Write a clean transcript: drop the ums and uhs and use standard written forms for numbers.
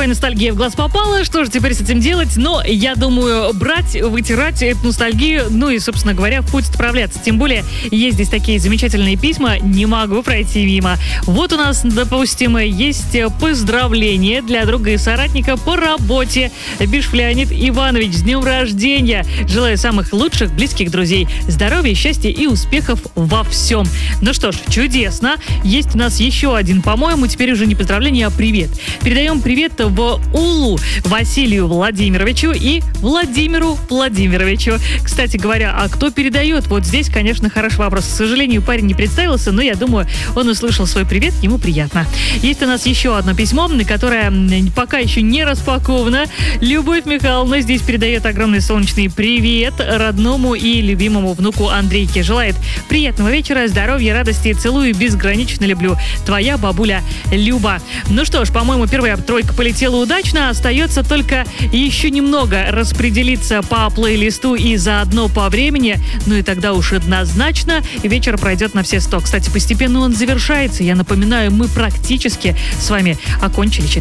Ой, ностальгия в глаз попала. Что же теперь с этим делать? Но я думаю, брать, вытирать эту ностальгию, ну и, собственно говоря, в путь отправляться. Тем более, есть здесь такие замечательные письма, не могу пройти мимо. Вот у нас, допустим, есть поздравление для друга и соратника по работе. Биш Леонид Иванович, с днем рождения! Желаю самых лучших, близких друзей, здоровья, счастья и успехов во всем. Ну что ж, чудесно. Есть у нас еще один, по-моему, теперь уже не поздравление, а привет. Передаем привет в Улу Василию Владимировичу и Владимиру Владимировичу. Кстати говоря, а кто передает? Вот здесь, конечно, хороший вопрос. К сожалению, парень не представился, но я думаю, он услышал свой привет, ему приятно. Есть у нас еще одно письмо, которое пока еще не распаковано. Любовь Михайловна здесь передает огромный солнечный привет родному и любимому внуку Андрейке. Желает приятного вечера, здоровья, радости, целую, безгранично люблю. Твоя бабуля Люба. Ну что ж, по-моему, первая тройка полетела удачно. Остается только еще немного распределиться по плейлисту и заодно по времени. Ну и тогда уж однозначно вечер пройдет на все 100. Кстати, постепенно он завершается. Я напоминаю, мы практически с вами окончили четверг.